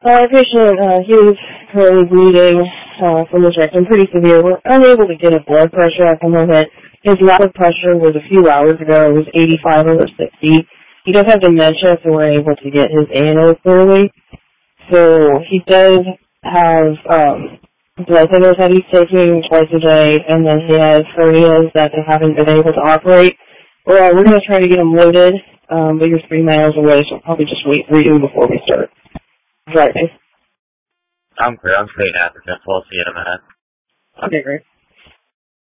Our patient, he was currently bleeding from his rectum, pretty severe. We're unable to get a blood pressure at the moment. His blood pressure was a few hours ago. It was 85/60. He does have dementia, so we're able to get his ANO clearly. So he does have blood thinners that he's taking twice a day, and then he has hernias that they haven't been able to operate. We're going to try to get him loaded, but you're 3 miles away, so we'll probably just wait for you before we start driving. I'm great. I'm straight after. We'll see you in a minute. Okay, great.